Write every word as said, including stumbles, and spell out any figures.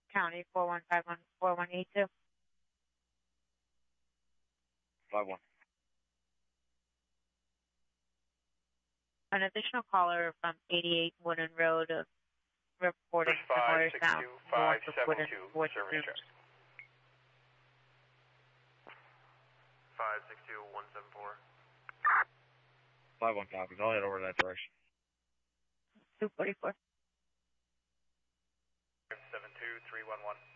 County four one five one four one eight two. five one. An additional caller from eighty-eight Wooden Road uh, reporting similar sound north of Wooden towards the room. five six two one seven four. five one copies. I'll head over that direction. two forty-four. seven two three one one.